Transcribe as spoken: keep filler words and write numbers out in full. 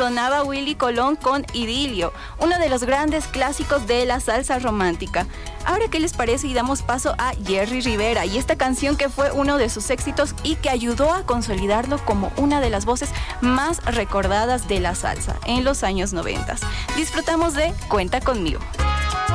sonaba Willy Colón con Idilio, uno de los grandes clásicos de la salsa romántica. Ahora, ¿qué les parece? Y damos paso a Jerry Rivera y esta canción que fue uno de sus éxitos y que ayudó a consolidarlo como una de las voces más recordadas de la salsa en los años noventa. Disfrutamos de Cuenta Conmigo.